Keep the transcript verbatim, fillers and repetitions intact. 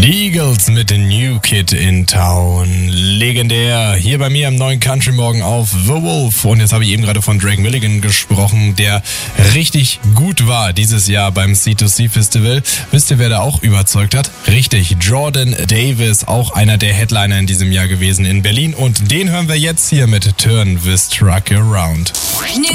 Die Eagles mit dem New Kid in Town. Legendär. Hier bei mir am neuen Country Morgen auf The Wolf. Und jetzt habe ich eben gerade von Drake Milligan gesprochen, der richtig gut war dieses Jahr beim C zwei C Festival. Wisst ihr, wer da auch überzeugt hat? Richtig, Jordan Davis, auch einer der Headliner in diesem Jahr gewesen in Berlin. Und den hören wir jetzt hier mit Turn This Truck Around.